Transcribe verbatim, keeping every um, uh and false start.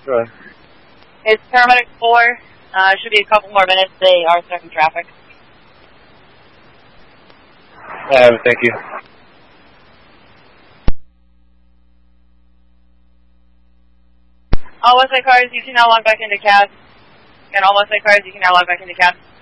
Go ahead. It's paramedic four. Uh, should be a couple more minutes. They are stuck in traffic. I have it, thank you. All Westside cars, you can now log back into cab. And all Westside cars, you can now log back into cab.